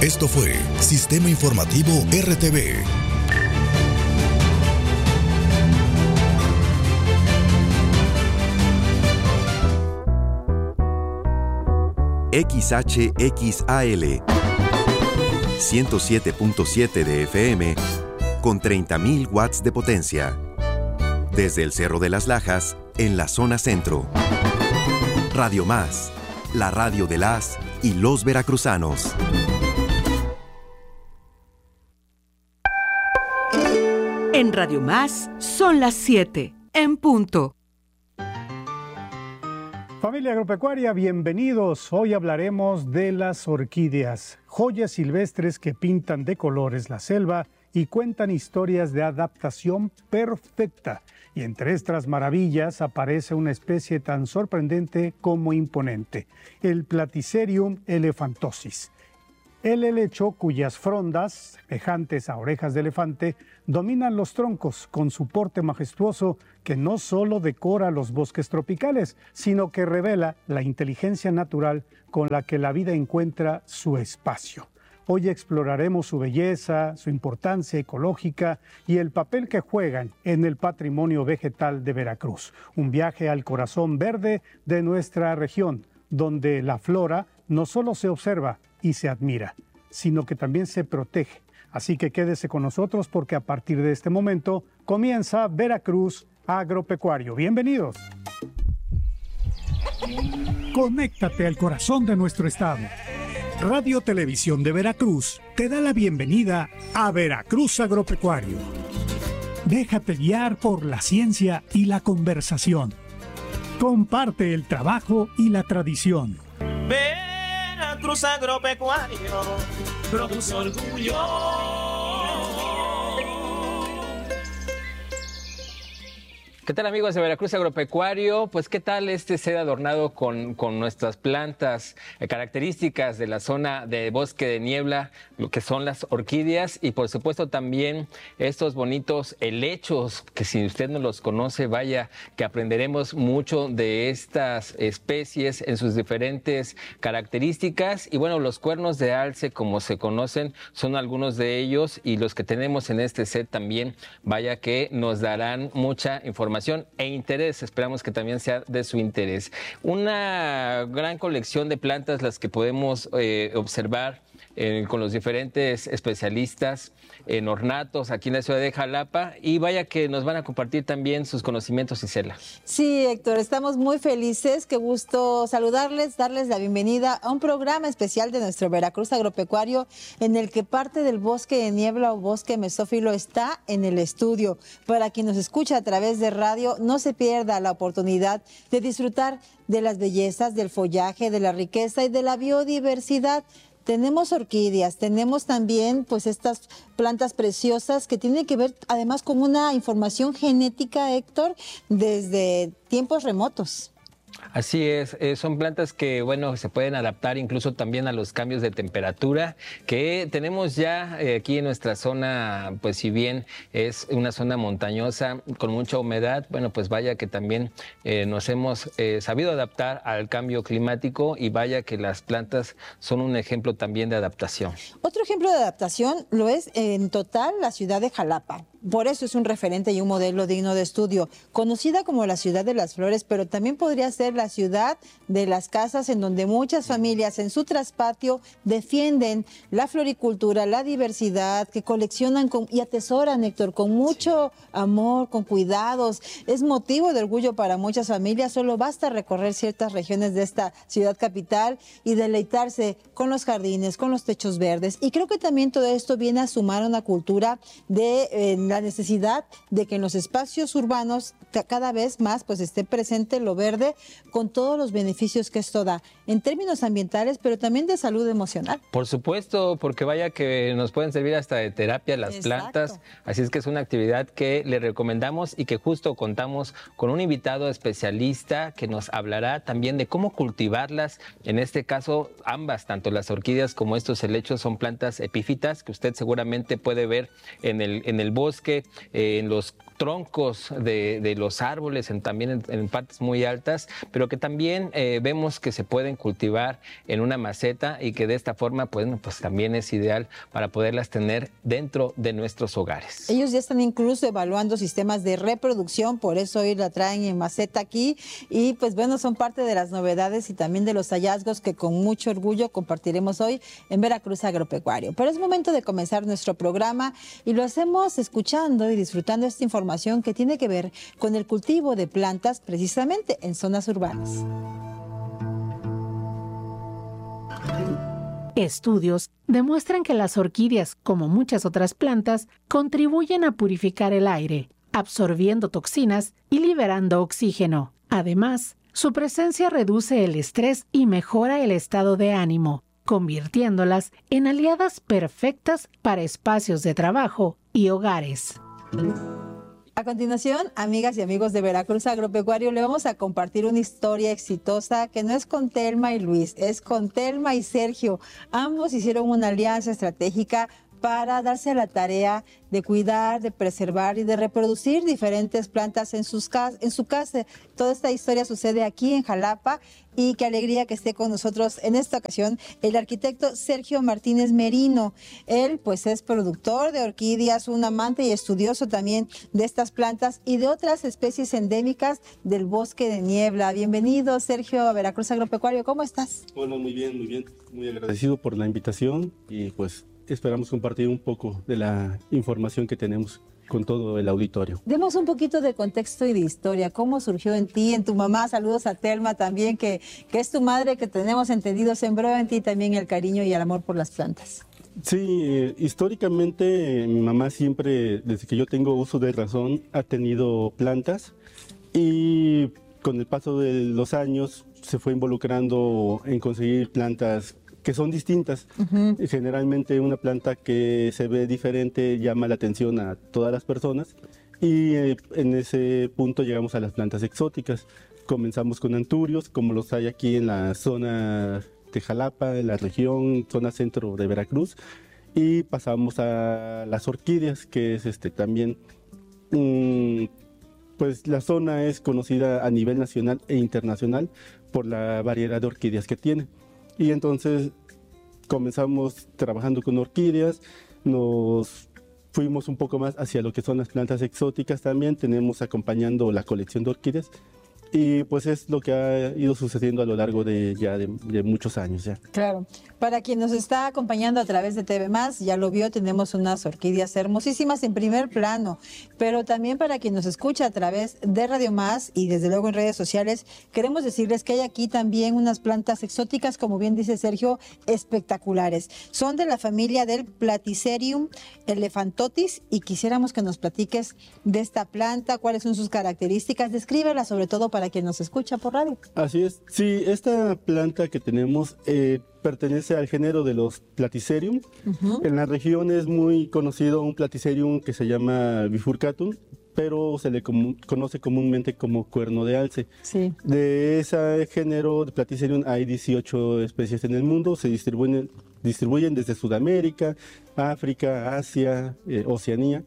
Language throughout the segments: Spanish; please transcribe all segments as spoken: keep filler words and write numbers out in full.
Esto fue Sistema Informativo R T V. X H X A L ciento siete punto siete de F M con treinta mil watts de potencia. Desde el Cerro de las Lajas, en la zona centro. Radio Más, la radio de las y los veracruzanos. En Radio Más son las siete, en punto. Familia agropecuaria, bienvenidos. Hoy hablaremos de las orquídeas, joyas silvestres que pintan de colores la selva y cuentan historias de adaptación perfecta. Y entre estas maravillas aparece una especie tan sorprendente como imponente, el Platycerium elephantosis. El helecho, cuyas frondas, semejantes a orejas de elefante, dominan los troncos con su porte majestuoso que no solo decora los bosques tropicales, sino que revela la inteligencia natural con la que la vida encuentra su espacio. Hoy exploraremos su belleza, su importancia ecológica y el papel que juegan en el patrimonio vegetal de Veracruz. Un viaje al corazón verde de nuestra región, donde la flora no solo se observa y se admira, sino que también se protege. Así que quédese con nosotros porque a partir de este momento comienza Veracruz Agropecuario. Bienvenidos. Conéctate al corazón de nuestro estado. Radio Televisión de Veracruz te da la bienvenida a Veracruz Agropecuario. Déjate guiar por la ciencia y la conversación. Comparte el trabajo y la tradición. Veracruz Agropecuario produce orgullo. ¿Qué tal, amigos de Veracruz Agropecuario? Pues qué tal este set adornado con, con nuestras plantas eh, características de la zona de bosque de niebla, lo que son las orquídeas, y por supuesto también estos bonitos helechos que si usted no los conoce, vaya que aprenderemos mucho de estas especies en sus diferentes características. Y bueno, los cuernos de alce, como se conocen, son algunos de ellos, y los que tenemos en este set también, vaya que nos darán mucha información e interés. Esperamos que también sea de su interés. Una gran colección de plantas las que podemos eh, observar eh, con los diferentes especialistas en ornatos aquí en la ciudad de Jalapa, y vaya que nos van a compartir también sus conocimientos, Isela. Sí, Héctor, estamos muy felices, qué gusto saludarles, darles la bienvenida a un programa especial de nuestro Veracruz Agropecuario, en el que parte del bosque de niebla o bosque mesófilo está en el estudio. Para quien nos escucha a través de radio, no se pierda la oportunidad de disfrutar de las bellezas, del follaje, de la riqueza y de la biodiversidad. Tenemos orquídeas, tenemos también pues estas plantas preciosas que tienen que ver además con una información genética, Héctor, desde tiempos remotos. Así es, eh, son plantas que, bueno, se pueden adaptar incluso también a los cambios de temperatura que tenemos ya eh, aquí en nuestra zona. Pues si bien es una zona montañosa con mucha humedad, bueno, pues vaya que también eh, nos hemos eh, sabido adaptar al cambio climático, y vaya que las plantas son un ejemplo también de adaptación. Otro ejemplo de adaptación lo es en total la ciudad de Jalapa. Por eso es un referente y un modelo digno de estudio, conocida como la ciudad de las flores, pero también podría ser la ciudad de las casas, en donde muchas familias en su traspatio defienden la floricultura, la diversidad, que coleccionan con, y atesoran, Héctor, con mucho amor, con cuidados. Es motivo de orgullo para muchas familias. Solo basta recorrer ciertas regiones de esta ciudad capital y deleitarse con los jardines, con los techos verdes. Y creo que también todo esto viene a sumar una cultura de eh, la necesidad de que en los espacios urbanos cada vez más pues esté presente lo verde, con todos los beneficios que esto da en términos ambientales, pero también de salud emocional. Por supuesto, porque vaya que nos pueden servir hasta de terapia las Exacto. plantas, así es que es una actividad que le recomendamos, y que justo contamos con un invitado especialista que nos hablará también de cómo cultivarlas. En este caso, ambas, tanto las orquídeas como estos helechos, son plantas epífitas que usted seguramente puede ver en el, en el bosque bosque, eh, en los troncos de, de los árboles, en, también en, en partes muy altas, pero que también eh, vemos que se pueden cultivar en una maceta y que de esta forma pues, pues también es ideal para poderlas tener dentro de nuestros hogares. Ellos ya están incluso evaluando sistemas de reproducción, por eso hoy la traen en maceta aquí y pues bueno, son parte de las novedades y también de los hallazgos que con mucho orgullo compartiremos hoy en Veracruz Agropecuario. Pero es momento de comenzar nuestro programa y lo hacemos escuchando y disfrutando esta información que tiene que ver con el cultivo de plantas precisamente en zonas urbanas. Estudios demuestran que las orquídeas, como muchas otras plantas, contribuyen a purificar el aire, absorbiendo toxinas y liberando oxígeno. Además, su presencia reduce el estrés y mejora el estado de ánimo, convirtiéndolas en aliadas perfectas para espacios de trabajo y hogares. A continuación, amigas y amigos de Veracruz Agropecuario, le vamos a compartir una historia exitosa que no es con Telma y Luis, es con Telma y Sergio. Ambos hicieron una alianza estratégica para darse a la tarea de cuidar, de preservar y de reproducir diferentes plantas en, sus en su casa. Toda esta historia sucede aquí en Jalapa y qué alegría que esté con nosotros en esta ocasión el arquitecto Sergio Martínez Merino. Él pues es productor de orquídeas, un amante y estudioso también de estas plantas y de otras especies endémicas del bosque de niebla. Bienvenido, Sergio, a Veracruz Agropecuario. ¿Cómo estás? Bueno, muy bien, muy bien. Muy agradecido por la invitación y pues esperamos compartir un poco de la información que tenemos con todo el auditorio. Demos un poquito de contexto y de historia. ¿Cómo surgió en ti, en tu mamá? Saludos a Telma también, que, que es tu madre, que tenemos entendido, sembró en ti también el cariño y el amor por las plantas. Sí, eh, históricamente eh, mi mamá siempre, desde que yo tengo uso de razón, ha tenido plantas y con el paso de los años se fue involucrando en conseguir plantas que son distintas. Uh-huh. Generalmente una planta que se ve diferente llama la atención a todas las personas y eh, en ese punto llegamos a las plantas exóticas. Comenzamos con anturios, como los hay aquí en la zona de Jalapa, en la región, zona centro de Veracruz, y pasamos a las orquídeas, que es este también, um, pues la zona es conocida a nivel nacional e internacional por la variedad de orquídeas que tiene. Y entonces comenzamos trabajando con orquídeas, nos fuimos un poco más hacia lo que son las plantas exóticas también, tenemos acompañando la colección de orquídeas y pues es lo que ha ido sucediendo a lo largo de ya de, de muchos años ya. Claro. Para quien nos está acompañando a través de T V Más, ya lo vio, tenemos unas orquídeas hermosísimas en primer plano, pero también para quien nos escucha a través de Radio Más y desde luego en redes sociales, queremos decirles que hay aquí también unas plantas exóticas, como bien dice Sergio, espectaculares. Son de la familia del Platycerium elephantotis y quisiéramos que nos platiques de esta planta, cuáles son sus características, descríbela sobre todo para quien nos escucha por radio. Así es, sí, esta planta que tenemos eh, pertenece al género de los Platycerium. Uh-huh. En la región es muy conocido un Platycerium que se llama bifurcatum, pero se le com conoce comúnmente como cuerno de alce. Sí. De ese género de Platycerium hay dieciocho especies en el mundo, se distribuyen, distribuyen desde Sudamérica, África, Asia, eh, Oceanía.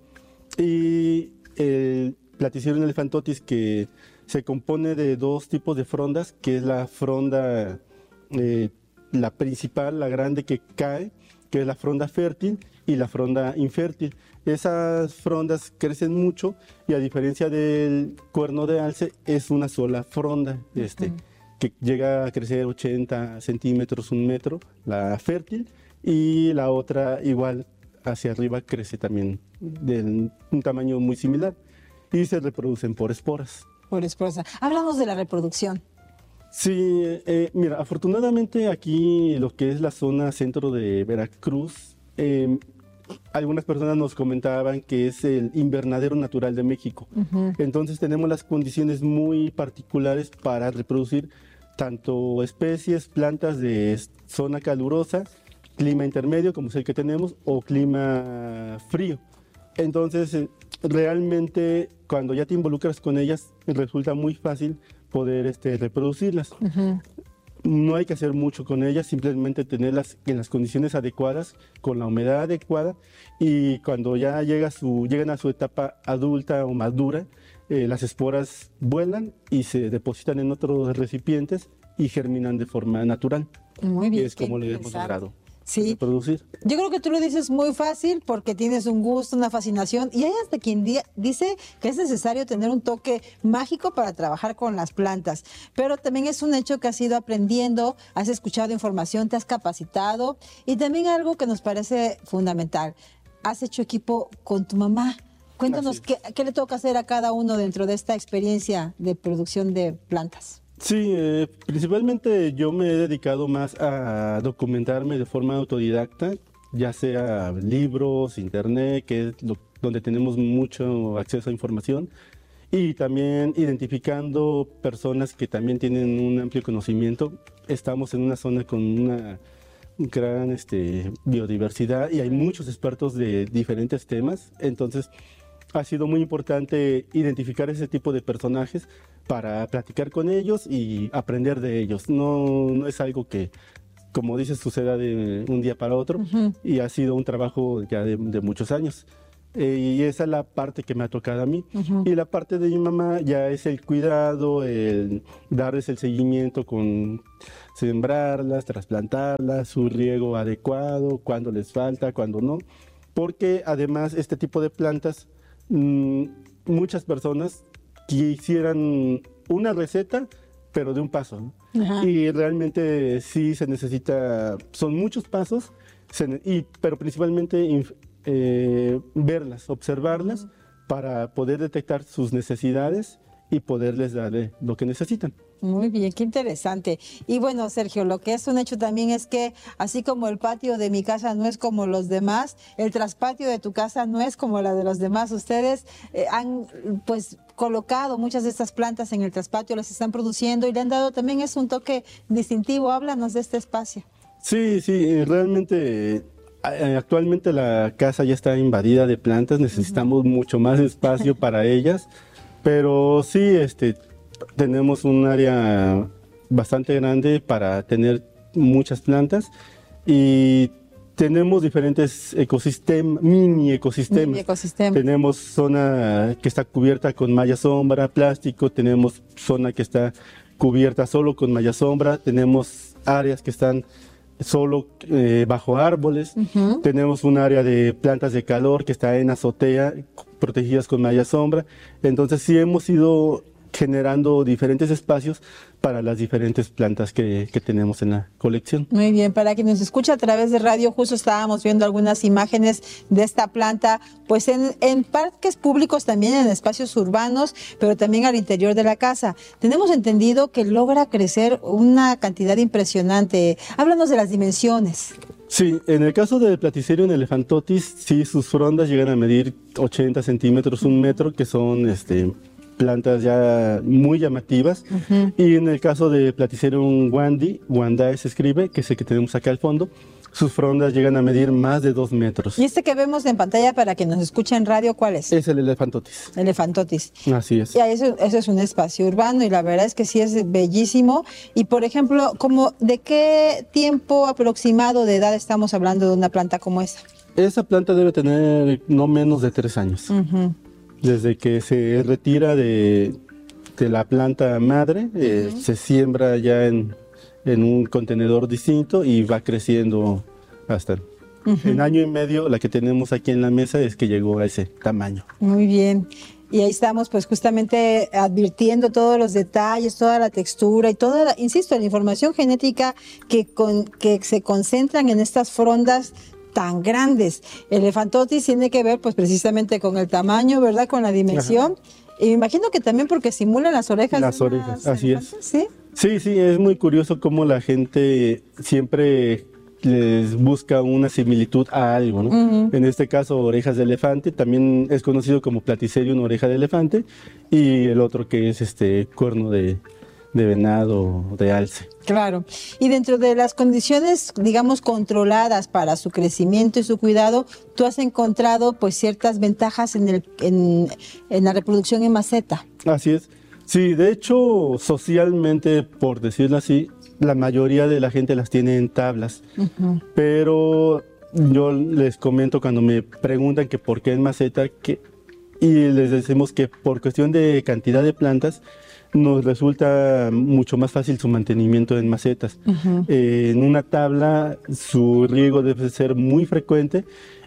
Y el Platycerium elephantotis, que se compone de dos tipos de frondas, que es la fronda, eh, la principal, la grande que cae, que es la fronda fértil, y la fronda infértil. Esas frondas crecen mucho y a diferencia del cuerno de alce es una sola fronda, este, uh-huh. que llega a crecer ochenta centímetros, un metro, la fértil, y la otra igual hacia arriba crece también de un tamaño muy similar y se reproducen por esporas. Por esposa. Hablamos de la reproducción. Sí, eh, mira, afortunadamente aquí lo que es la zona centro de Veracruz, eh, algunas personas nos comentaban que es el invernadero natural de México. Uh-huh. Entonces tenemos las condiciones muy particulares para reproducir tanto especies, plantas de zona calurosa, clima intermedio como es el que tenemos, o clima frío. Entonces, eh, realmente cuando ya te involucras con ellas resulta muy fácil poder este, reproducirlas. Uh-huh. no hay que hacer mucho con ellas, simplemente tenerlas en las condiciones adecuadas, con la humedad adecuada, y cuando ya llega su, llegan a su etapa adulta o madura, eh, las esporas vuelan y se depositan en otros recipientes y germinan de forma natural. Muy bien. Es como le hemos logrado. Sí. Producir. Yo creo que tú lo dices muy fácil porque tienes un gusto, una fascinación, y hay hasta quien di- dice que es necesario tener un toque mágico para trabajar con las plantas, pero también es un hecho que has ido aprendiendo, has escuchado información, te has capacitado, y también algo que nos parece fundamental, has hecho equipo con tu mamá. Cuéntanos qué, qué le toca hacer a cada uno dentro de esta experiencia de producción de plantas. Sí, eh, principalmente yo me he dedicado más a documentarme de forma autodidacta, ya sea libros, internet, que es lo, donde tenemos mucho acceso a información, y también identificando personas que también tienen un amplio conocimiento. Estamos en una zona con una gran este, biodiversidad y hay muchos expertos de diferentes temas, entonces ha sido muy importante identificar ese tipo de personajes para platicar con ellos y aprender de ellos. No, no es algo que, como dices, suceda de un día para otro, uh-huh. y ha sido un trabajo ya de, de muchos años. Eh, y esa es la parte que me ha tocado a mí. Uh-huh. Y la parte de mi mamá ya es el cuidado, el darles el seguimiento con sembrarlas, trasplantarlas, su riego adecuado, cuando les falta, cuando no. Porque además este tipo de plantas, muchas personas quisieran una receta, pero de un paso, ¿no? Y realmente sí se necesita, son muchos pasos, se, y, pero principalmente eh, verlas, observarlas, uh-huh. para poder detectar sus necesidades y poderles darle lo que necesitan. Muy bien, qué interesante. Y bueno, Sergio, lo que es un hecho también es que así como el patio de mi casa no es como los demás, el traspatio de tu casa no es como la de los demás. Ustedes eh, han pues colocado muchas de estas plantas en el traspatio, las están produciendo y le han dado también es un toque distintivo. Háblanos de este espacio. Sí, sí, realmente actualmente la casa ya está invadida de plantas, necesitamos uh-huh. mucho más espacio para ellas, pero sí, este... tenemos un área bastante grande para tener muchas plantas y tenemos diferentes ecosistemas, mini ecosistemas. Mini ecosistema. Tenemos zona que está cubierta con malla sombra, plástico, tenemos zona que está cubierta solo con malla sombra, tenemos áreas que están solo eh, bajo árboles, uh-huh. tenemos un área de plantas de calor que está en azotea, protegidas con malla sombra. Entonces sí hemos ido generando diferentes espacios para las diferentes plantas que, que tenemos en la colección. Muy bien, para quien nos escucha a través de radio, justo estábamos viendo algunas imágenes de esta planta, pues en, en parques públicos, también en espacios urbanos, pero también al interior de la casa. Tenemos entendido que logra crecer una cantidad impresionante. Háblanos de las dimensiones. Sí, en el caso del Platycerium elephantotis, sí, sus frondas llegan a medir ochenta centímetros, un metro, que son este plantas ya muy llamativas. Uh-huh. Y en el caso de Platycerium wandi, Wandae se escribe, que es el que tenemos acá al fondo, sus frondas llegan a medir más de dos metros. ¿Y este que vemos en pantalla para que nos escuche en radio, cuál es? Es el elephantotis. Elephantotis. Así es. Y eso, eso es un espacio urbano y la verdad es que sí es bellísimo. Y por ejemplo, como ¿de qué tiempo aproximado de edad estamos hablando de una planta como esa? Esa planta debe tener no menos de tres años. Uh-huh. Desde que se retira de, de la planta madre, uh-huh. eh, se siembra ya en, en un contenedor distinto y va creciendo hasta uh-huh. en año y medio. La que tenemos aquí en la mesa es que llegó a ese tamaño. Muy bien. Y ahí estamos pues justamente advirtiendo todos los detalles, toda la textura y toda, la, insisto, la información genética que, con, que se concentran en estas frondas tan grandes. El elephantotis tiene que ver pues precisamente con el tamaño, ¿verdad? Con la dimensión. Ajá. Y me imagino que también porque simulan las orejas. Las orejas, así es. ¿Sí? Sí, sí, es muy curioso cómo la gente siempre les busca una similitud a algo, ¿no? Uh-huh. En este caso, orejas de elefante, también es conocido como Platycerium oreja de elefante, y el otro que es este cuerno de, de venado, de alce. Claro. Y dentro de las condiciones, digamos, controladas para su crecimiento y su cuidado, tú has encontrado pues ciertas ventajas en, el, en, en la reproducción en maceta. Así es. Sí, de hecho, socialmente, por decirlo así, la mayoría de la gente las tiene en tablas, uh-huh. pero yo les comento cuando me preguntan que por qué en maceta, que, y les decimos que por cuestión de cantidad de plantas, nos resulta mucho más fácil su mantenimiento en macetas. Uh-huh. Eh, en una tabla su riego debe ser muy frecuente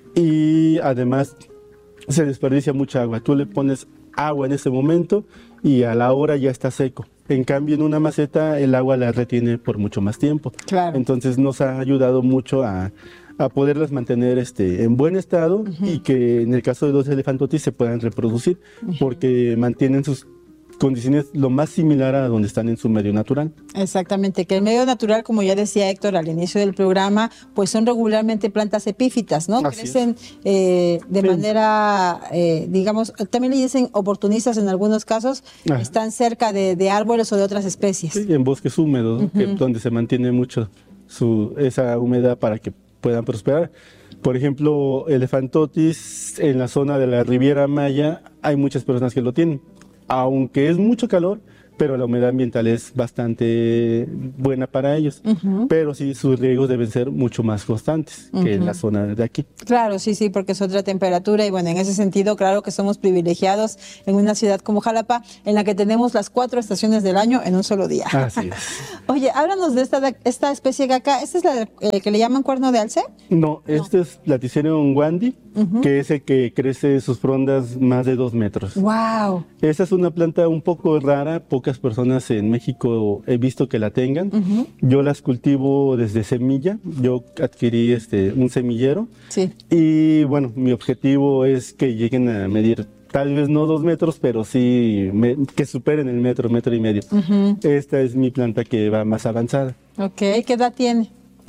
y además se desperdicia mucha agua. Tú le pones agua en ese momento y a la hora ya está seco. En cambio, en una maceta el agua la retiene por mucho más tiempo. Claro. Entonces nos ha ayudado mucho a, a poderlas mantener este, en buen estado, uh-huh. y que en el caso de los elefantotis se puedan reproducir, uh-huh. porque mantienen sus condiciones lo más similar a donde están en su medio natural. Exactamente, que el medio natural, como ya decía Héctor al inicio del programa, pues son regularmente plantas epífitas, ¿no? Así Crecen eh, de sí. manera, eh, digamos, también le dicen oportunistas en algunos casos, ah. están cerca de, de árboles o de otras especies. Sí, en bosques húmedos, uh-huh. que, donde se mantiene mucho su, esa humedad para que puedan prosperar. Por ejemplo, elefantotis en la zona de la Riviera Maya, hay muchas personas que lo tienen. Aunque es mucho calor, pero la humedad ambiental es bastante buena para ellos. Uh-huh. Pero sí, sus riegos deben ser mucho más constantes uh-huh. que en la zona de aquí. Claro, sí, sí, porque es otra temperatura y bueno, en ese sentido, claro que somos privilegiados en una ciudad como Jalapa, en la que tenemos las cuatro estaciones del año en un solo día. Así es. Oye, háblanos de esta, esta especie de acá. ¿Esta es la eh, que le llaman cuerno de alce? No, este no. es Platycerium wandi, uh-huh. que es el que crece sus frondas más de dos metros. ¡Wow! Esa es una planta un poco rara, pocas personas en México he visto que la tengan. Uh-huh. Yo las cultivo desde semilla, yo adquirí este, un semillero. Sí. Y bueno, mi objetivo es que lleguen a medir tal vez no dos metros, pero sí me, que superen el metro, metro y medio. Uh-huh. Esta es mi planta que va más avanzada. Ok, ¿qué edad tiene?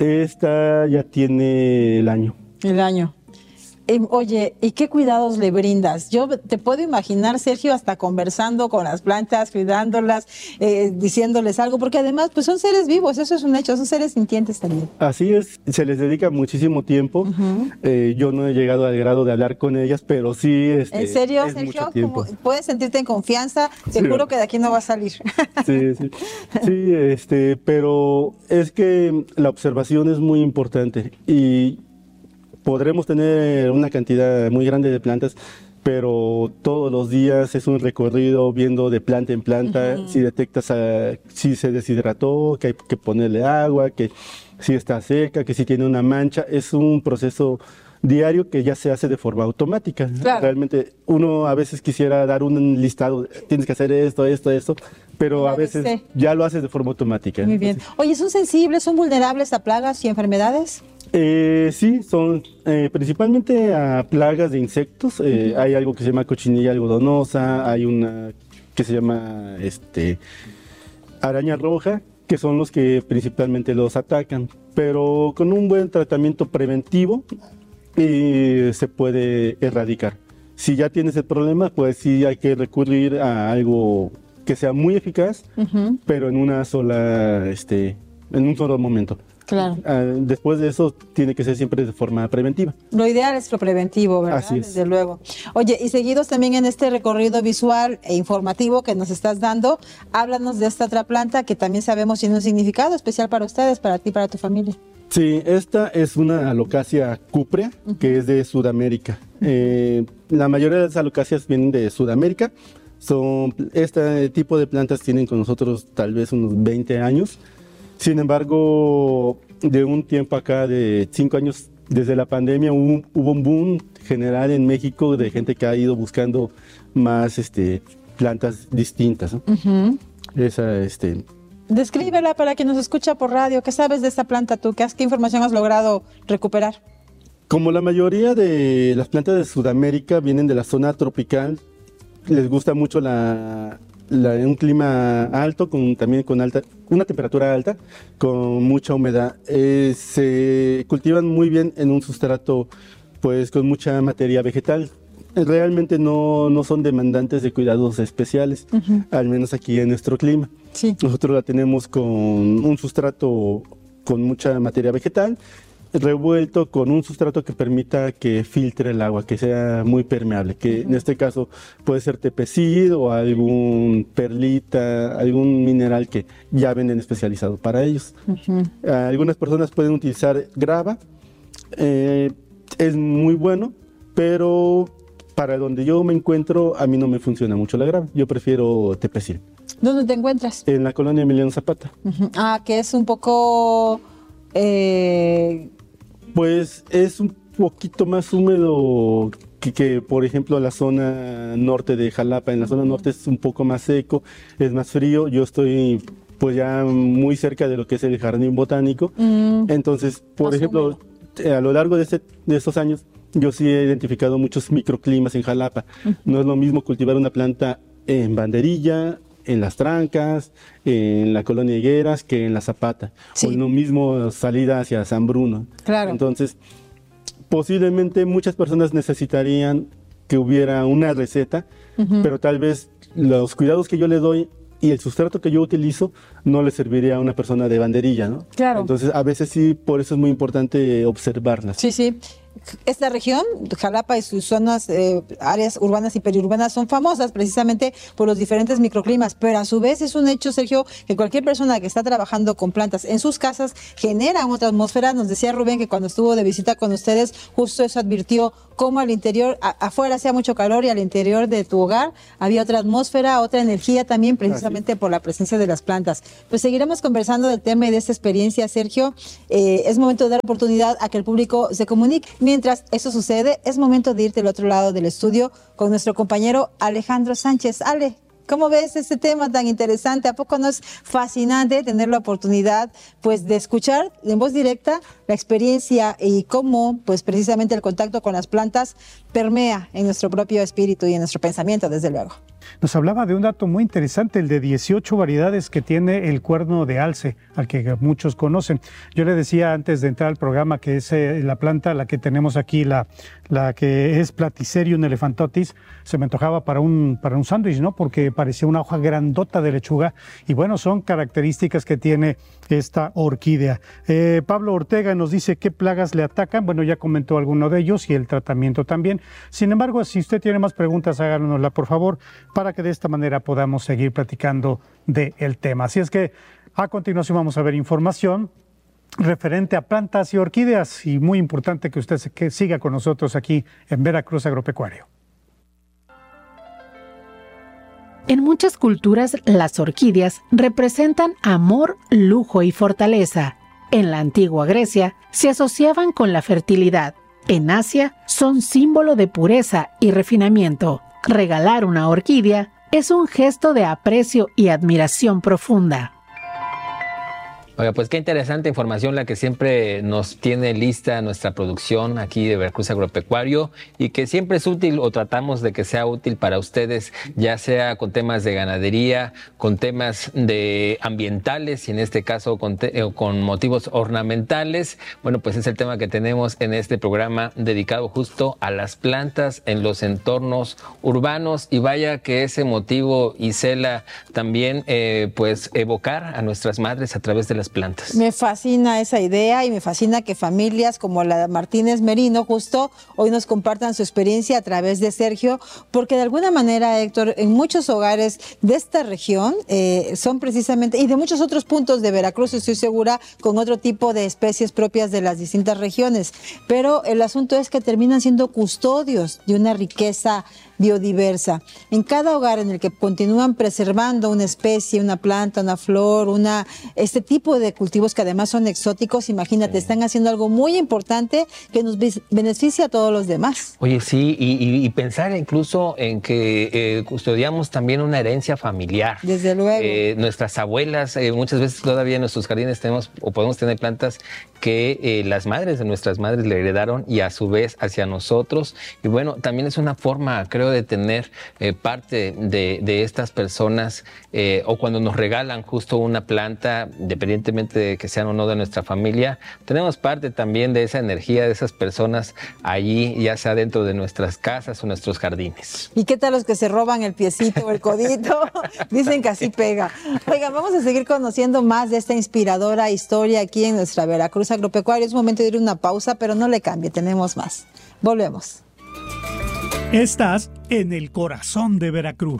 Esta ya tiene el año. El año. Eh, oye, ¿y qué cuidados le brindas? Yo te puedo imaginar, Sergio, hasta conversando con las plantas, cuidándolas, eh, diciéndoles algo, porque además pues son seres vivos, eso es un hecho, son seres sintientes también. Así es, se les dedica muchísimo tiempo. Uh-huh. eh, yo no he llegado al grado de hablar con ellas, pero sí este, ¿En serio, es Sergio? mucho tiempo. Puedes sentirte en confianza, te sí, juro que de aquí no va a salir. Sí, sí, sí, este, pero es que la observación es muy importante y podremos tener una cantidad muy grande de plantas, pero todos los días es un recorrido viendo de planta en planta, uh-huh. si detectas a, si se deshidrató, que hay que ponerle agua, que si está seca, que si tiene una mancha. Es un proceso diario que ya se hace de forma automática. Claro. Realmente uno a veces quisiera dar un listado, tienes que hacer esto, esto, esto, pero a veces sí. ya lo haces de forma automática. Muy bien. Oye, ¿son sensibles, son vulnerables a plagas y enfermedades? Eh, sí, son eh, principalmente a plagas de insectos. Eh, uh-huh. Hay algo que se llama cochinilla algodonosa, hay una que se llama este, araña roja, que son los que principalmente los atacan. Pero con un buen tratamiento preventivo eh, se puede erradicar. Si ya tienes el problema, pues sí hay que recurrir a algo que sea muy eficaz, uh-huh. pero en una sola, este, en un solo momento. Claro. Uh, después de eso tiene que ser siempre de forma preventiva. Lo ideal es lo preventivo, ¿verdad? Así es. Desde luego. Oye, y seguidos también en este recorrido visual e informativo que nos estás dando, háblanos de esta otra planta que también sabemos tiene un significado especial para ustedes, para ti, para tu familia. Sí, esta es una alocasia cúprea, uh-huh. que es de Sudamérica. Uh-huh. Eh, la mayoría de las alocasias vienen de Sudamérica. Son, este tipo de plantas tienen con nosotros tal vez unos veinte años. Sin embargo, de un tiempo acá, de cinco años desde la pandemia, hubo, hubo un boom general en México de gente que ha ido buscando más este, plantas distintas, ¿no? Uh-huh. Esa, este... Descríbela para quien nos escucha por radio. ¿Qué sabes de esta planta tú? ¿Qué, qué información has logrado recuperar? Como la mayoría de las plantas de Sudamérica vienen de la zona tropical, les gusta mucho la... La, un clima alto, con, también con alta, una temperatura alta, con mucha humedad. Eh, se cultivan muy bien en un sustrato pues, con mucha materia vegetal. Realmente no, no son demandantes de cuidados especiales, uh-huh. al menos aquí en nuestro clima. Sí. Nosotros la tenemos con un sustrato con mucha materia vegetal revuelto con un sustrato que permita que filtre el agua, que sea muy permeable, que uh-huh. en este caso puede ser tepecid o algún perlita, algún mineral que ya venden especializado para ellos. Uh-huh. Algunas personas pueden utilizar grava, eh, es muy bueno, pero para donde yo me encuentro a mí no me funciona mucho la grava, yo prefiero tepecid. ¿Dónde te encuentras? En la colonia Emiliano Zapata. Uh-huh. Ah, que es un poco... Eh... Pues es un poquito más húmedo que, que, por ejemplo, la zona norte de Jalapa. En la zona norte es un poco más seco, es más frío. Yo estoy pues ya muy cerca de lo que es el jardín botánico. Mm. Entonces, por más ejemplo, húmedo. A lo largo de, este, de estos años, yo sí he identificado muchos microclimas en Jalapa. Mm. No es lo mismo cultivar una planta en Banderilla, en Las Trancas, en la colonia Higueras, que en la Zapata, sí. o en lo mismo salida hacia San Bruno. Claro. Entonces, posiblemente muchas personas necesitarían que hubiera una receta, uh-huh. pero tal vez los cuidados que yo le doy y el sustrato que yo utilizo no le serviría a una persona de Banderilla, ¿no? Claro. Entonces, a veces sí, por eso es muy importante observarlas. Sí, sí. Esta región, Jalapa y sus zonas, eh, áreas urbanas y periurbanas son famosas precisamente por los diferentes microclimas, pero a su vez es un hecho, Sergio, que cualquier persona que está trabajando con plantas en sus casas genera otra atmósfera. Nos decía Rubén que cuando estuvo de visita con ustedes, justo eso advirtió, cómo al interior, a, afuera hacía mucho calor y al interior de tu hogar había otra atmósfera, otra energía también, precisamente Así. por la presencia de las plantas. Pues seguiremos conversando del tema y de esta experiencia, Sergio. Eh, es momento de dar oportunidad a que el público se comunique. Mientras eso sucede, es momento de irte al otro lado del estudio con nuestro compañero Alejandro Sánchez. Ale, ¿cómo ves este tema tan interesante? ¿A poco no es fascinante tener la oportunidad pues, de escuchar en voz directa la experiencia y cómo pues, precisamente el contacto con las plantas permea en nuestro propio espíritu y en nuestro pensamiento, desde luego? Nos hablaba de un dato muy interesante, el de dieciocho variedades que tiene el cuerno de alce, al que muchos conocen. Yo le decía antes de entrar al programa que es eh, la planta, la que tenemos aquí, la, la que es Platycerium elephantotis, se me antojaba para un, para un sándwich, ¿no? Porque parecía una hoja grandota de lechuga. Y bueno, son características que tiene esta orquídea. Eh, Pablo Ortega nos dice qué plagas le atacan. Bueno, ya comentó alguno de ellos y el tratamiento también. Sin embargo, si usted tiene más preguntas, háganosla, por favor, para que de esta manera podamos seguir platicando del tema. Así es que a continuación vamos a ver información referente a plantas y orquídeas, y muy importante que usted se, que siga con nosotros aquí en Veracruz Agropecuario. En muchas culturas, las orquídeas representan amor, lujo y fortaleza. En la antigua Grecia, se asociaban con la fertilidad. En Asia, son símbolo de pureza y refinamiento. Regalar una orquídea es un gesto de aprecio y admiración profunda. Oiga, pues qué interesante información la que siempre nos tiene lista nuestra producción aquí de Veracruz Agropecuario, y que siempre es útil, o tratamos de que sea útil para ustedes, ya sea con temas de ganadería, con temas de ambientales y en este caso con, te, eh, con motivos ornamentales. Bueno, pues es el tema que tenemos en este programa dedicado justo a las plantas en los entornos urbanos, y vaya que ese motivo, Isela, también eh, pues evocar a nuestras madres a través de las plantas. Me fascina esa idea y me fascina que familias como la de Martínez Merino justo hoy nos compartan su experiencia a través de Sergio, porque de alguna manera, Héctor, en muchos hogares de esta región eh, son precisamente, y de muchos otros puntos de Veracruz, estoy segura, con otro tipo de especies propias de las distintas regiones, pero el asunto es que terminan siendo custodios de una riqueza biodiversa. En cada hogar en el que continúan preservando una especie, una planta, una flor, una este tipo de cultivos que además son exóticos, imagínate, están haciendo algo muy importante que nos beneficia a todos los demás. Oye, sí, y, y, y pensar incluso en que eh, custodiamos también una herencia familiar. Desde luego. Eh, nuestras abuelas, eh, muchas veces todavía en nuestros jardines tenemos o podemos tener plantas que eh, las madres de nuestras madres le heredaron y a su vez hacia nosotros. Y bueno, también es una forma, creo, de tener eh, parte de, de estas personas, eh, o cuando nos regalan justo una planta, independientemente de que sean o no de nuestra familia, tenemos parte también de esa energía de esas personas allí, ya sea dentro de nuestras casas o nuestros jardines. ¿Y qué tal los que se roban el piecito o el codito? Dicen que así pega. Oigan, vamos a seguir conociendo más de esta inspiradora historia aquí en nuestra Veracruz agropecuaria. Es momento de ir a una pausa, pero no le cambie, tenemos más. Volvemos. Estás en el corazón de Veracruz.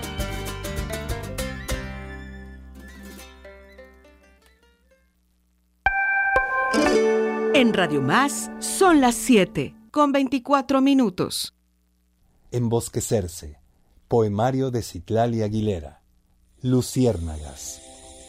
En Radio Más son las siete con veinticuatro minutos. Embosquecerse. Poemario de Citlali Aguilera. Luciérnagas.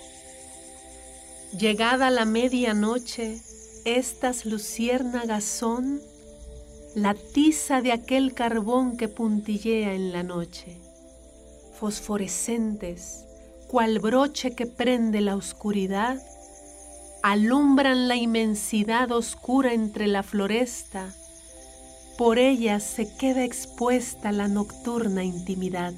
Llegada la medianoche, estas luciérnagas son la tiza de aquel carbón que puntillea en la noche, fosforescentes, cual broche que prende la oscuridad, alumbran la inmensidad oscura entre la floresta, por ellas se queda expuesta la nocturna intimidad.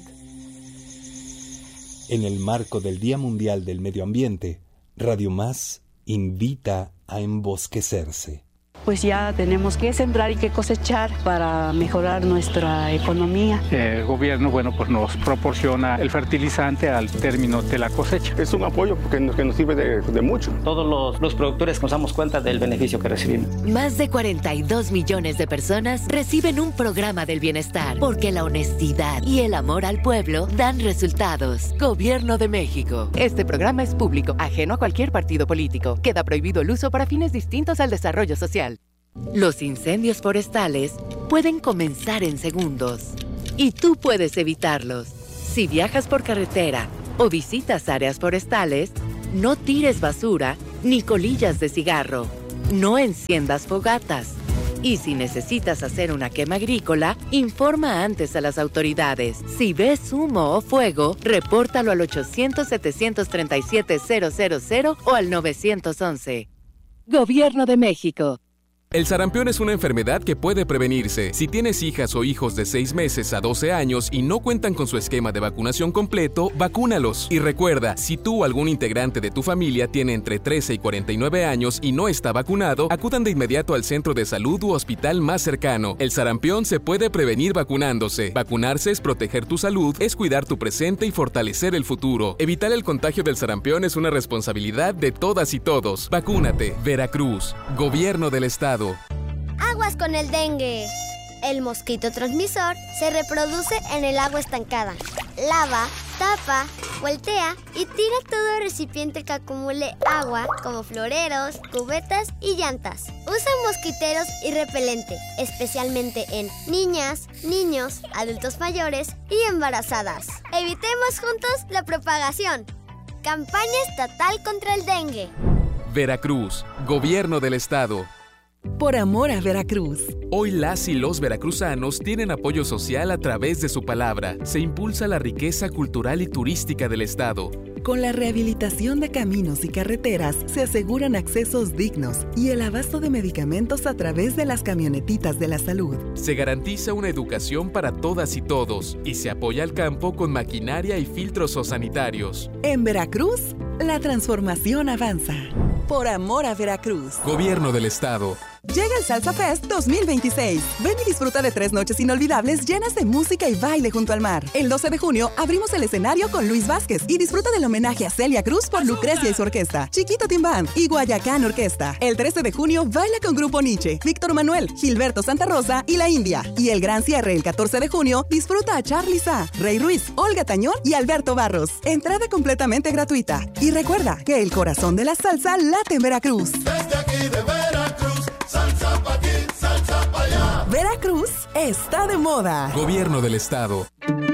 En el marco del Día Mundial del Medio Ambiente, Radio Más invita a embosquecerse. Pues ya tenemos que sembrar y que cosechar para mejorar nuestra economía. El gobierno, bueno, pues nos proporciona el fertilizante al término de la cosecha. Es un apoyo porque nos, que nos sirve de, de mucho. Todos los, los productores nos damos cuenta del beneficio que recibimos. Más de cuarenta y dos millones de personas reciben un programa del bienestar porque la honestidad y el amor al pueblo dan resultados. Gobierno de México. Este programa es público, ajeno a cualquier partido político. Queda prohibido el uso para fines distintos al desarrollo social. Los incendios forestales pueden comenzar en segundos y tú puedes evitarlos. Si viajas por carretera o visitas áreas forestales, no tires basura ni colillas de cigarro. No enciendas fogatas. Y si necesitas hacer una quema agrícola, informa antes a las autoridades. Si ves humo o fuego, repórtalo al ochocientos, setecientos treinta y siete, cero cero cero o al nueve once. Gobierno de México. El sarampión es una enfermedad que puede prevenirse. Si tienes hijas o hijos de seis meses a doce años y no cuentan con su esquema de vacunación completo, vacúnalos. Y recuerda, si tú o algún integrante de tu familia tiene entre trece y cuarenta y nueve años y no está vacunado, acudan de inmediato al centro de salud u hospital más cercano. El sarampión se puede prevenir vacunándose. Vacunarse es proteger tu salud, es cuidar tu presente y fortalecer el futuro. Evitar el contagio del sarampión es una responsabilidad de todas y todos. Vacúnate. Veracruz. Gobierno del Estado. Aguas con el dengue. El mosquito transmisor se reproduce en el agua estancada. Lava, tapa, voltea y tira todo recipiente que acumule agua, como floreros, cubetas y llantas. Usa mosquiteros y repelente, especialmente en niñas, niños, adultos mayores y embarazadas. Evitemos juntos la propagación. Campaña estatal contra el dengue. Veracruz, Gobierno del Estado. Por amor a Veracruz. Hoy las y los veracruzanos tienen apoyo social a través de su palabra. Se impulsa la riqueza cultural y turística del Estado. Con la rehabilitación de caminos y carreteras, se aseguran accesos dignos y el abasto de medicamentos a través de las camionetitas de la salud. Se garantiza una educación para todas y todos y se apoya al campo con maquinaria y filtros sanitarios. En Veracruz, la transformación avanza. Por amor a Veracruz. Gobierno del Estado. Llega el Salsa Fest dos mil veintiséis. Ven y disfruta de tres noches inolvidables llenas de música y baile junto al mar. El doce de junio abrimos el escenario con Luis Vázquez y disfruta del homenaje a Celia Cruz por Lucrecia y su orquesta, Chiquito Team Band y Guayacán Orquesta. El trece de junio baila con Grupo Nietzsche, Víctor Manuel, Gilberto Santa Rosa y La India. Y el gran cierre el catorce de junio disfruta a Charly Sa, Rey Ruiz, Olga Tañón y Alberto Barros. Entrada completamente gratuita. Y recuerda que el corazón de la salsa late en Veracruz. Desde aquí de Veracruz, salsa pa' aquí, salsa pa' allá. Veracruz está de moda. Gobierno del Estado.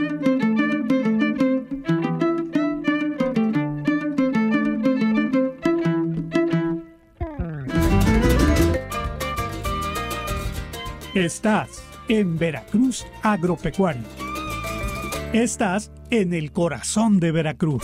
Estás en Veracruz Agropecuario. Estás en el corazón de Veracruz.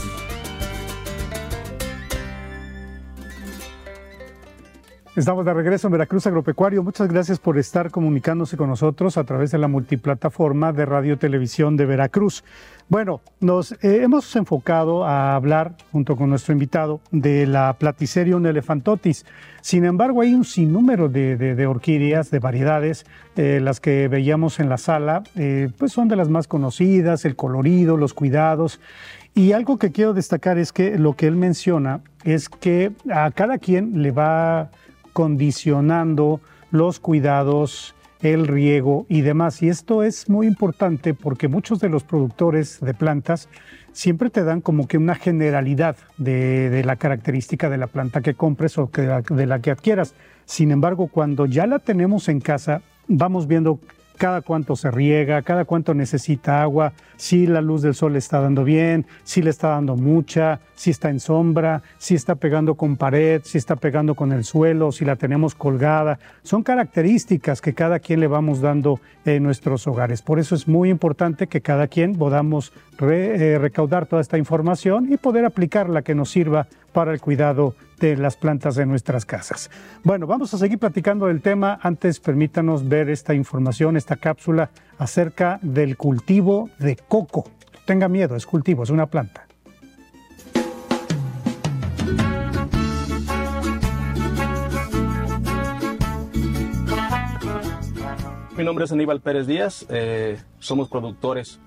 Estamos de regreso en Veracruz Agropecuario. Muchas gracias por estar comunicándose con nosotros a través de la multiplataforma de Radio Televisión de Veracruz. Bueno, nos eh, hemos enfocado a hablar, junto con nuestro invitado, de la Platycerium elephantotis. Sin embargo, hay un sinnúmero de, de, de orquídeas, de variedades, eh, las que veíamos en la sala, eh, pues son de las más conocidas, el colorido, los cuidados. Y algo que quiero destacar es que lo que él menciona es que a cada quien le va condicionando los cuidados, el riego y demás. Y esto es muy importante porque muchos de los productores de plantas siempre te dan como que una generalidad de, de la característica de la planta que compres o que, de la que adquieras. Sin embargo, cuando ya la tenemos en casa, vamos viendo cada cuánto se riega, cada cuánto necesita agua, si la luz del sol le está dando bien, si le está dando mucha, si está en sombra, si está pegando con pared, si está pegando con el suelo, si la tenemos colgada. Son características que cada quien le vamos dando en nuestros hogares. Por eso es muy importante que cada quien podamos re, eh, recaudar toda esta información y poder aplicarla que nos sirva para el cuidado de las plantas de nuestras casas. Bueno, vamos a seguir platicando del tema. Antes, permítanos ver esta información, esta cápsula acerca del cultivo de coco. No tenga miedo, es cultivo, es una planta. Mi nombre es Aníbal Pérez Díaz, eh, somos productores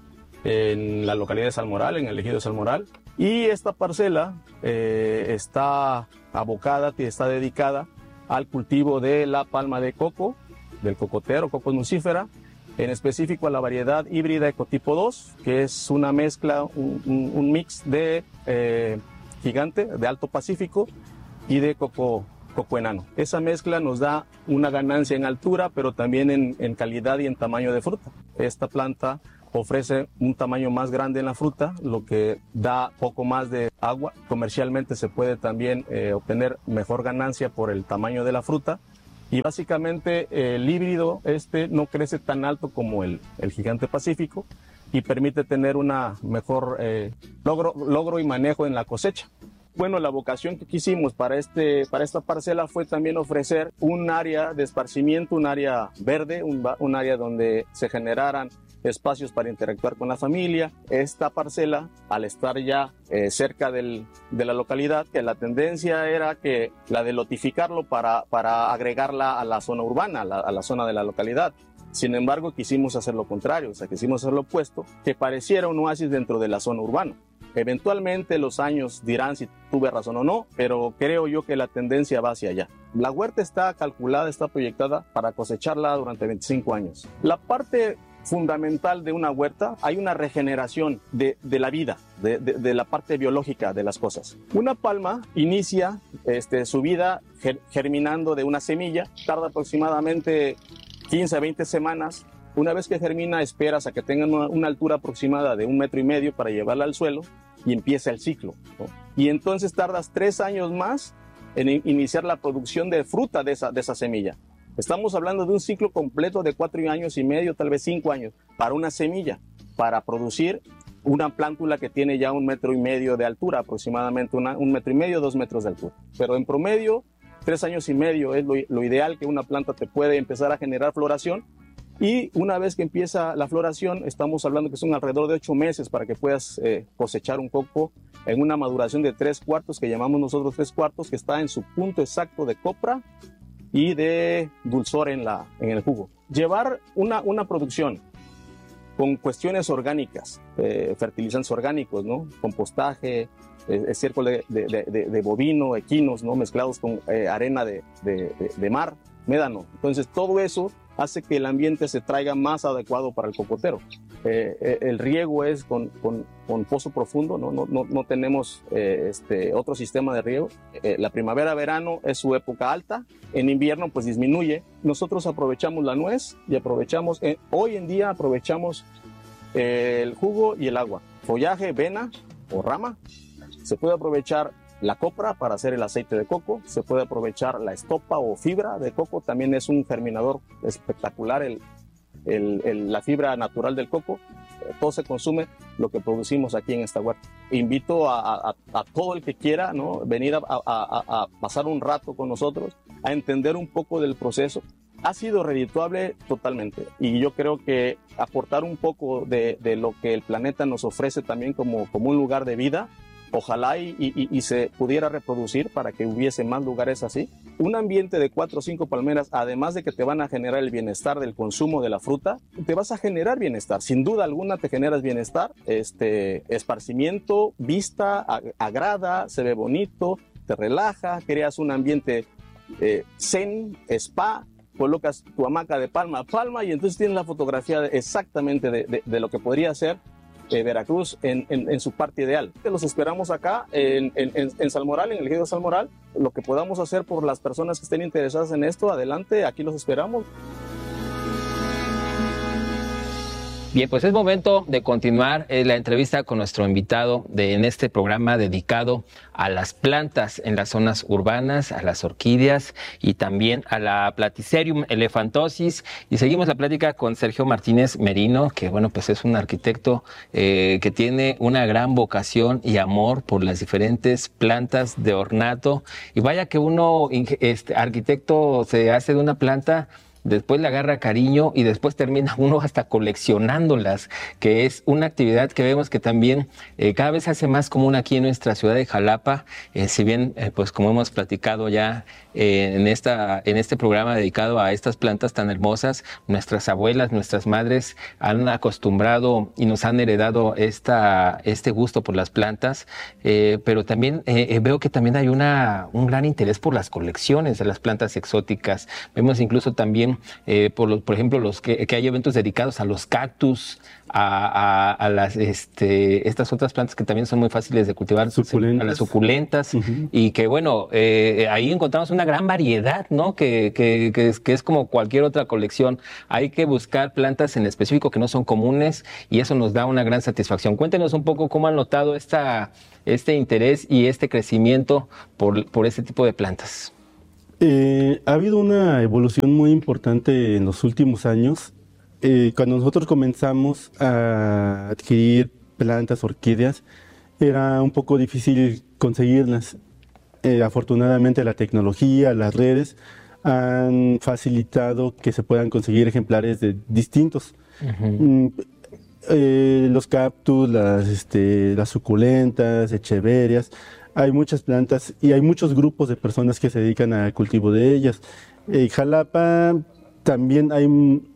en la localidad de Salmoral, en el ejido de Salmoral. Y esta parcela eh, está abocada, está dedicada al cultivo de la palma de coco, del cocotero, Cocos nucifera, en específico a la variedad híbrida ecotipo dos, que es una mezcla, un, un, un mix de eh, gigante, de Alto Pacífico y de coco, coco enano. Esa mezcla nos da una ganancia en altura, pero también en, en calidad y en tamaño de fruta. Esta planta ofrece un tamaño más grande en la fruta, lo que da poco más de agua. Comercialmente se puede también eh, obtener mejor ganancia por el tamaño de la fruta. Y básicamente eh, el híbrido este no crece tan alto como el, el gigante pacífico y permite tener una mejor eh, logro, logro y manejo en la cosecha. Bueno, la vocación que quisimos para, este, para esta parcela fue también ofrecer un área de esparcimiento, un área verde, un, un área donde se generaran espacios para interactuar con la familia. Esta parcela, al estar ya eh, cerca del, de la localidad, que la tendencia era que la de lotificarlo para, para agregarla a la zona urbana, a la, a la zona de la localidad. Sin embargo, quisimos hacer lo contrario, o sea, quisimos hacer lo opuesto, que pareciera un oasis dentro de la zona urbana. Eventualmente los años dirán si tuve razón o no, pero creo yo que la tendencia va hacia allá. La huerta está calculada, está proyectada para cosecharla durante veinticinco años. La parte fundamental de una huerta, hay una regeneración de, de la vida, de, de, de la parte biológica de las cosas. Una palma inicia este, su vida ger, germinando de una semilla, tarda aproximadamente quince a veinte semanas. Una vez que germina, esperas a que tenga una, una altura aproximada de un metro y medio para llevarla al suelo y empieza el ciclo, ¿no? Y entonces tardas tres años más en iniciar la producción de fruta de esa, de esa semilla. Estamos hablando de un ciclo completo de cuatro años y medio, tal vez cinco años, para una semilla, para producir una plántula que tiene ya un metro y medio de altura, aproximadamente una, un metro y medio, dos metros de altura. Pero en promedio, tres años y medio es lo, lo ideal que una planta te puede empezar a generar floración. Y una vez que empieza la floración, estamos hablando que son alrededor de ocho meses para que puedas eh, cosechar un coco en una maduración de tres cuartos, que llamamos nosotros tres cuartos, que está en su punto exacto de copra y de dulzor en, la, en el jugo. Llevar una, una producción con cuestiones orgánicas, eh, fertilizantes orgánicos, ¿no? Compostaje, eh, estiércol de, de, de, de bovino, equinos, ¿no? Mezclados con eh, arena de, de, de, de mar, médano. Entonces todo eso hace que el ambiente se traiga más adecuado para el cocotero. Eh, el riego es con, con, con pozo profundo, no, no, no, no tenemos eh, este, otro sistema de riego. Eh, la primavera-verano es su época alta, en invierno pues disminuye. Nosotros aprovechamos la nuez y aprovechamos, eh, hoy en día aprovechamos eh, el jugo y el agua. Follaje, vena o rama, se puede aprovechar la copra para hacer el aceite de coco, se puede aprovechar la estopa o fibra de coco, también es un germinador espectacular el, el, el, la fibra natural del coco. Todo se consume lo que producimos aquí en esta huerta. Invito a, a, a todo el que quiera, ¿no? venir a, a, a, a pasar un rato con nosotros, a entender un poco del proceso. ha sido redituable totalmente. Y yo creo que aportar un poco de, de lo que el planeta nos ofrece también como, como un lugar de vida, ojalá y, y, y se pudiera reproducir para que hubiese más lugares así. Un ambiente de cuatro o cinco palmeras, además de que te van a generar el bienestar del consumo de la fruta, te vas a generar bienestar. Sin duda alguna te generas bienestar, este, esparcimiento, vista, agrada, se ve bonito, te relaja, creas un ambiente eh, zen, spa, colocas tu hamaca de palma a palma y entonces tienes la fotografía de, exactamente de, de, de lo que podría ser Eh, Veracruz en, en, en su parte ideal. Los esperamos acá en, en, en Salmoral, en el ejido Salmoral. Lo que podamos hacer por las personas que estén interesadas en esto, adelante, aquí los esperamos. Bien, pues es momento de continuar eh, la entrevista con nuestro invitado de, en este programa dedicado a las plantas en las zonas urbanas, a las orquídeas y también a la Platycerium elephantosis. Y seguimos la plática con Sergio Martínez Merino, que bueno, pues es un arquitecto eh, que tiene una gran vocación y amor por las diferentes plantas de ornato. Y vaya que uno, este, arquitecto, se hace de una planta, después le agarra cariño y después termina uno hasta coleccionándolas, que es una actividad que vemos que también eh, cada vez se hace más común aquí en nuestra ciudad de Jalapa. Eh, si bien, eh, pues como hemos platicado ya eh, en, esta, en este programa dedicado a estas plantas tan hermosas, nuestras abuelas, nuestras madres han acostumbrado y nos han heredado esta, este gusto por las plantas, eh, pero también eh, veo que también hay una, un gran interés por las colecciones de las plantas exóticas. Vemos incluso también Eh, por, los, por ejemplo, los que, que hay eventos dedicados a los cactus, a, a, a las, este, estas otras plantas que también son muy fáciles de cultivar, suculentas. a las suculentas, uh-huh. y que bueno, eh, ahí encontramos una gran variedad, ¿no? Que, que, que, es, que es como cualquier otra colección. Hay que buscar plantas en específico que no son comunes y eso nos da una gran satisfacción. Cuéntenos un poco cómo han notado esta, este interés y este crecimiento por, por este tipo de plantas. Eh, ha habido una evolución muy importante en los últimos años. Eh, cuando nosotros comenzamos a adquirir plantas, orquídeas, era un poco difícil conseguirlas. Eh, afortunadamente la tecnología, las redes han facilitado que se puedan conseguir ejemplares de distintos. Uh-huh. Mm, eh, los cactus, las, este, las suculentas, echeverias. Hay muchas plantas y hay muchos grupos de personas que se dedican al cultivo de ellas. En Jalapa también hay,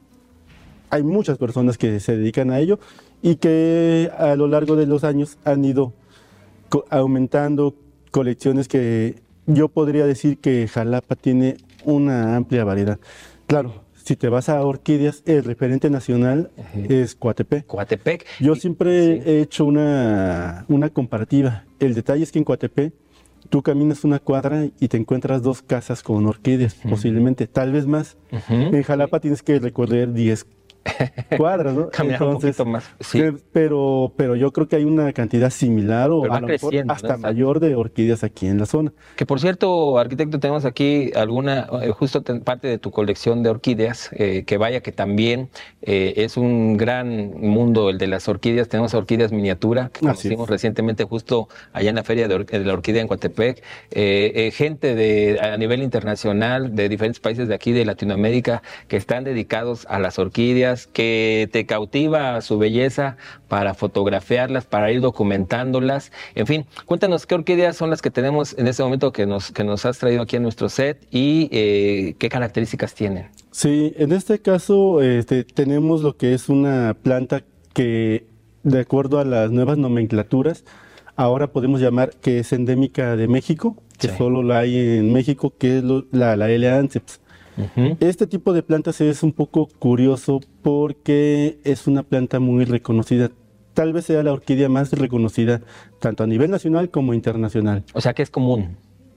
hay muchas personas que se dedican a ello y que a lo largo de los años han ido co- aumentando colecciones que yo podría decir que Jalapa tiene una amplia variedad. Claro, si te vas a orquídeas, el referente nacional uh-huh. es Coatepec. Coatepec. Yo siempre sí. he hecho una, una comparativa. El detalle es que en Coatepec tú caminas una cuadra y te encuentras dos casas con orquídeas, uh-huh. posiblemente, tal vez más. Uh-huh. En Jalapa tienes que recorrer diez cuadras, ¿no? Caminar un poquito más. Sí. Pero, pero yo creo que hay una cantidad similar o a lo mejor hasta ¿no? mayor de orquídeas aquí en la zona. Que por cierto, arquitecto, tenemos aquí alguna, eh, justo parte de tu colección de orquídeas, eh, que vaya que también eh, es un gran mundo el de las orquídeas. Tenemos orquídeas miniatura, que conocimos recientemente justo allá en la Feria de, Or- de la Orquídea en Coatepec. Eh, eh, gente de a nivel internacional, de diferentes países de aquí, de Latinoamérica, que están dedicados a las orquídeas, que te cautiva su belleza para fotografiarlas, para ir documentándolas. En fin, cuéntanos qué orquídeas son las que tenemos en este momento que nos, que nos has traído aquí en nuestro set y eh, qué características tienen. Sí, en este caso este, tenemos lo que es una planta que, de acuerdo a las nuevas nomenclaturas, ahora podemos llamar que es endémica de México, que sí. solo la hay en México, que es lo, la, la L A anceps. Uh-huh. Este tipo de plantas es un poco curioso porque es una planta muy reconocida. Tal vez sea la orquídea más reconocida tanto a nivel nacional como internacional. O sea que es común.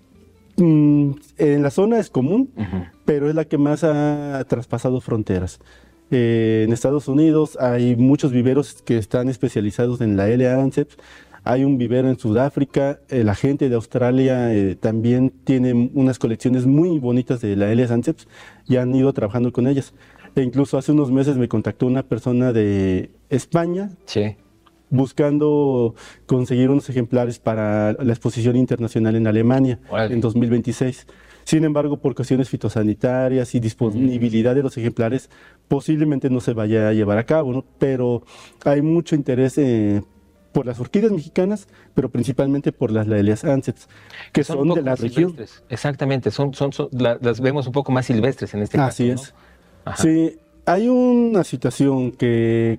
Mm, en la zona es común, uh-huh. pero es la que más ha traspasado fronteras. Eh, en Estados Unidos hay muchos viveros que están especializados en la L A anceps. Hay un vivero en Sudáfrica, eh, la gente de Australia eh, también tiene unas colecciones muy bonitas de la L A anceps y han ido trabajando con ellas. E incluso hace unos meses me contactó una persona de España sí. buscando conseguir unos ejemplares para la exposición internacional en Alemania vale. en dos mil veintiséis. Sin embargo, por cuestiones fitosanitarias y disponibilidad de los ejemplares, posiblemente no se vaya a llevar a cabo, ¿no? Pero hay mucho interés eh, por las orquídeas mexicanas, pero principalmente por las Laelias anceps, que son, son de la región. Silvestres. Exactamente, son, son, son la, las vemos un poco más silvestres en este Así caso. Así es. ¿No? Ajá. Sí, hay una situación que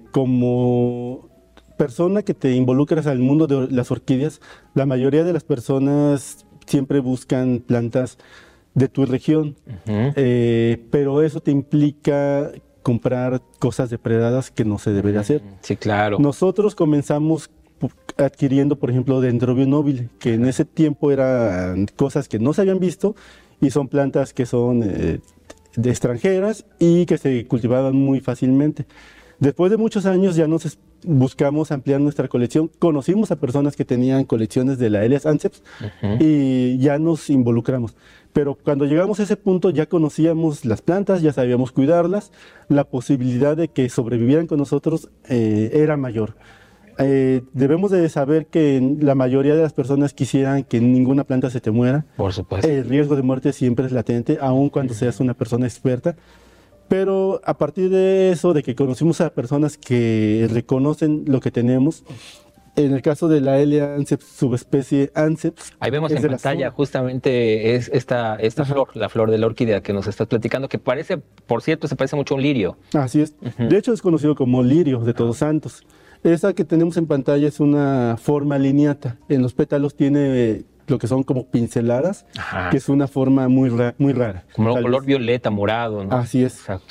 como persona que te involucras al mundo de las orquídeas, la mayoría de las personas siempre buscan plantas de tu región, uh-huh. eh, pero eso te implica comprar cosas depredadas que no se debe de hacer. Sí, claro. Nosotros comenzamos adquiriendo, por ejemplo, Dendrobium nobile, que en ese tiempo eran cosas que no se habían visto y son plantas que son eh, de extranjeras y que se cultivaban muy fácilmente. Después de muchos años ya nos buscamos ampliar nuestra colección, conocimos a personas que tenían colecciones de Laelias anceps uh-huh. y ya nos involucramos. Pero cuando llegamos a ese punto ya conocíamos las plantas, ya sabíamos cuidarlas, la posibilidad de que sobrevivieran con nosotros eh, era mayor. Eh, debemos de saber que la mayoría de las personas quisieran que ninguna planta se te muera. Por supuesto. El riesgo de muerte siempre es latente, aun cuando uh-huh. seas una persona experta. Pero a partir de eso, de que conocimos a personas que reconocen lo que tenemos, en el caso de la Laelia anceps, subespecie anceps. Ahí vemos en pantalla justamente es esta, esta flor, la flor de la orquídea que nos estás platicando, que parece, por cierto, se parece mucho a un lirio. Así es. Uh-huh. De hecho, es conocido como lirio de Todos Santos. Esa que tenemos en pantalla es una forma lineata. En los pétalos tiene lo que son como pinceladas, Ajá. que es una forma muy, ra muy rara. Como un color vez. violeta, morado, ¿no? Así es. Exacto.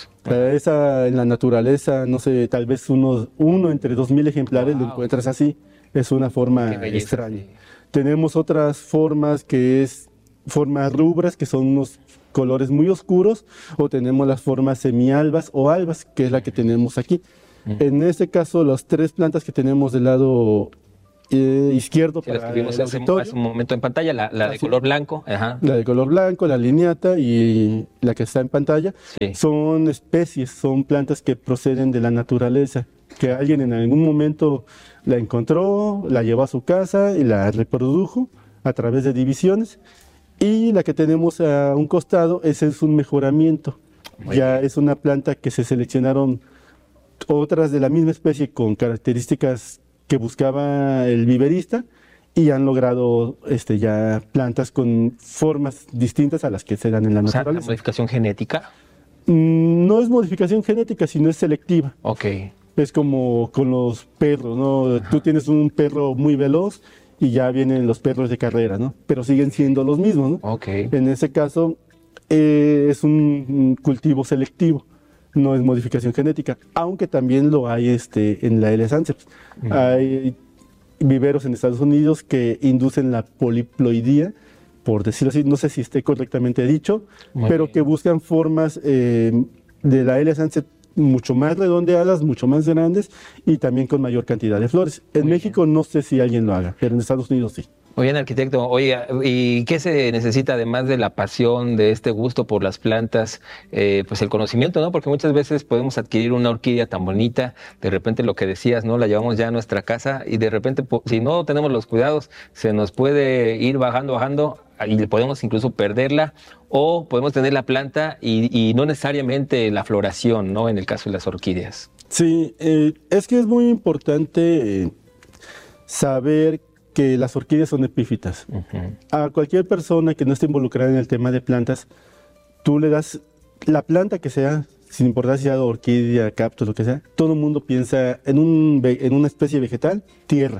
Esa en la naturaleza, no sé, tal vez uno, uno entre dos mil ejemplares wow. lo encuentras así. Es una forma belleza, extraña. Sí. Tenemos otras formas que es formas rubras, que son unos colores muy oscuros, o tenemos las formas semialbas o albas, que es la que tenemos aquí. Mm. En este caso, las tres plantas que tenemos del lado Eh, izquierdo sí, para que vimos hace, hace un momento en pantalla, la, la de color blanco. Ajá. La de color blanco, la lineata y la que está en pantalla, sí. son especies, son plantas que proceden de la naturaleza, que alguien en algún momento la encontró, la llevó a su casa y la reprodujo a través de divisiones. Y la que tenemos a un costado, ese es un mejoramiento. Muy ya bien. Es una planta que se seleccionaron otras de la misma especie con características que buscaba el viverista y han logrado este, ya plantas con formas distintas a las que se dan en la o sea, naturaleza. ¿La modificación genética? Mm, no es modificación genética, sino es selectiva. Ok. Es como con los perros, ¿no? Ajá. Tú tienes un perro muy veloz y ya vienen los perros de carrera, ¿no? Pero siguen siendo los mismos, ¿no? Ok. En ese caso eh, es un cultivo selectivo. No es modificación genética, aunque también lo hay este, en la Laelias anceps. Mm. Hay viveros en Estados Unidos que inducen la poliploidía, por decirlo así, no sé si esté correctamente dicho, Muy pero bien. que buscan formas eh, de la Laelias anceps mucho más redondeadas, mucho más grandes y también con mayor cantidad de flores. En Muy México bien. no sé si alguien lo haga, pero en Estados Unidos sí. Muy bien, arquitecto. Oye, ¿y qué se necesita además de la pasión, de este gusto por las plantas? Eh, pues el conocimiento, ¿no? Porque muchas veces podemos adquirir una orquídea tan bonita, de repente lo que decías, ¿no? La llevamos ya a nuestra casa y de repente, si no tenemos los cuidados, se nos puede ir bajando, bajando y podemos incluso perderla o podemos tener la planta y, y no necesariamente la floración, ¿no? En el caso de las orquídeas. Sí, eh, es que es muy importante eh, saber que las orquídeas son epífitas. Uh-huh. A cualquier persona que no esté involucrada en el tema de plantas, tú le das la planta que sea, sin importar si sea orquídea, cactus, lo que sea, todo el mundo piensa en, un, en una especie vegetal, tierra.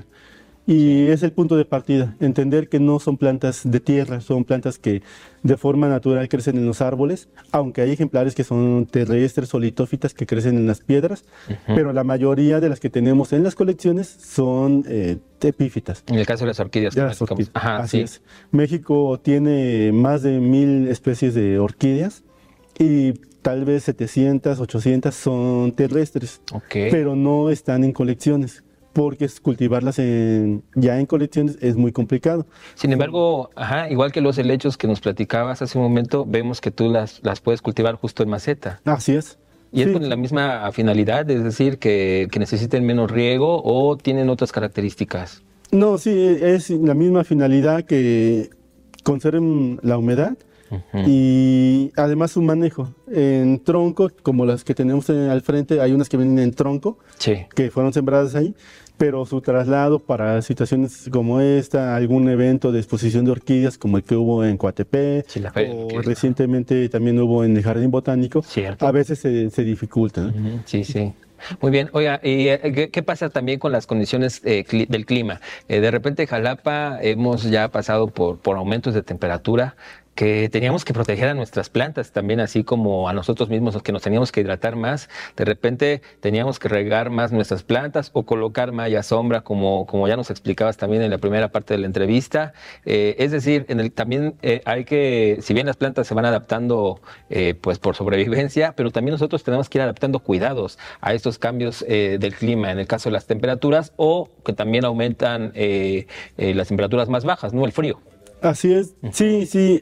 Y es el punto de partida, entender que no son plantas de tierra, son plantas que de forma natural crecen en los árboles, aunque hay ejemplares que son terrestres o litófitas que crecen en las piedras, uh-huh. pero la mayoría de las que tenemos en las colecciones son eh, epífitas. En el caso de las orquídeas. De las orquídeas. Ajá, Así sí. es. México tiene más de mil especies de orquídeas y tal vez setecientas, ochocientas son terrestres, okay. pero no están en colecciones, porque cultivarlas en, ya en colecciones es muy complicado. Sin embargo, ajá, igual que los helechos que nos platicabas hace un momento, vemos que tú las, las puedes cultivar justo en maceta. Así es. ¿Y sí. es con la misma finalidad, es decir, que, que necesiten menos riego o tienen otras características? No, sí, es la misma finalidad, que conserven la humedad Uh-huh. Y además su manejo. En tronco, como las que tenemos en, al frente, hay unas que vienen en tronco, sí. que fueron sembradas ahí, pero su traslado para situaciones como esta, algún evento de exposición de orquídeas como el que hubo en Coatepec, sí, o recientemente también hubo en el Jardín Botánico, Cierto. a veces se, se dificulta. ¿no? Uh-huh. Sí, sí. Muy bien. Oiga, ¿y qué, qué pasa también con las condiciones eh, cli del clima? Eh, de repente, Jalapa, hemos ya pasado por, por aumentos de temperatura, que teníamos que proteger a nuestras plantas también, así como a nosotros mismos, que nos teníamos que hidratar más. De repente teníamos que regar más nuestras plantas o colocar malla sombra, como, como ya nos explicabas también en la primera parte de la entrevista. Eh, es decir, en el, también eh, hay que, si bien las plantas se van adaptando eh, pues por sobrevivencia, pero también nosotros tenemos que ir adaptando cuidados a estos cambios eh, del clima, en el caso de las temperaturas, o que también aumentan eh, eh, las temperaturas más bajas, ¿no? El frío. Así es, sí, sí.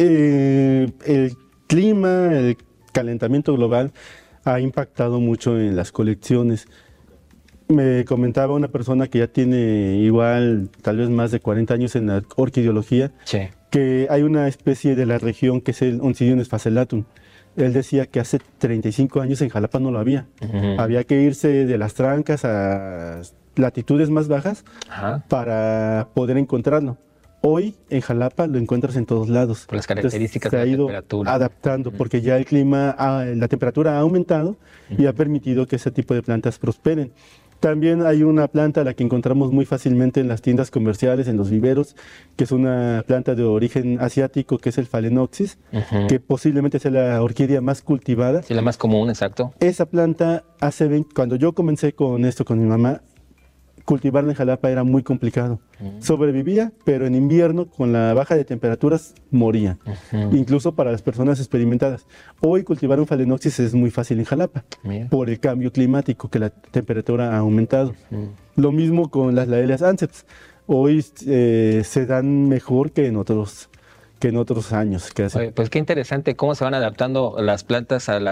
Eh, el clima, el calentamiento global ha impactado mucho en las colecciones. Me comentaba una persona que ya tiene igual, tal vez más de cuarenta años en la orquideología, sí. que hay una especie de la región que es el Oncidium sphacelatum. Él decía que hace treinta y cinco años en Jalapa no lo había. Uh-huh. Había que irse de las trancas a latitudes más bajas uh-huh. para poder encontrarlo. Hoy en Jalapa lo encuentras en todos lados. Por las características Entonces, de la se ha ido temperatura. adaptando, uh-huh. porque ya el clima, ha, la temperatura ha aumentado uh-huh. y ha permitido que ese tipo de plantas prosperen. También hay una planta a la que encontramos muy fácilmente en las tiendas comerciales, en los viveros, que es una planta de origen asiático, que es el Phalaenopsis, uh-huh. que posiblemente sea la orquídea más cultivada. Sí, la más común, exacto. Esa planta, hace veinte, cuando yo comencé con esto con mi mamá, cultivarla en Jalapa era muy complicado. Uh-huh. Sobrevivía, pero en invierno, con la baja de temperaturas, moría. Uh-huh. Incluso para las personas experimentadas. Hoy cultivar un Phalaenopsis es muy fácil en Jalapa, Mira. por el cambio climático, que la temperatura ha aumentado. Uh-huh. Lo mismo con las Laelias anceps. Hoy eh, se dan mejor que en otros, que en otros años. Que hace. Oye, pues qué interesante cómo se van adaptando las plantas a la